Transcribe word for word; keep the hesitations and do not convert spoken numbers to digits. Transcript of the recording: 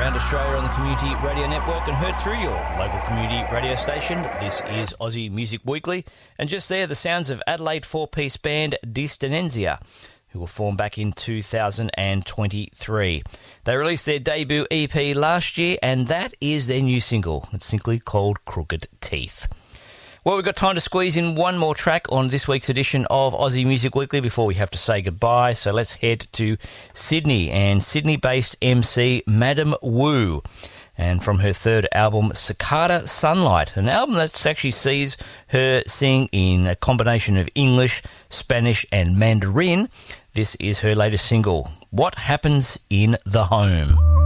around Australia on the Community Radio Network and heard through your local community radio station. This is Aussie Music Weekly. And just there, the sounds of Adelaide four-piece band Distinenzia, who were formed back in two thousand twenty-three. They released their debut E P last year, and that is their new single. It's simply called Crooked Teeth. Well, we've got time to squeeze in one more track on this week's edition of Aussie Music Weekly before we have to say goodbye. So let's head to Sydney and Sydney-based M C Madam Wu. And from her third album, Cicada Sunlight, an album that actually sees her sing in a combination of English, Spanish and Mandarin. This is her latest single, What Happens in the Home.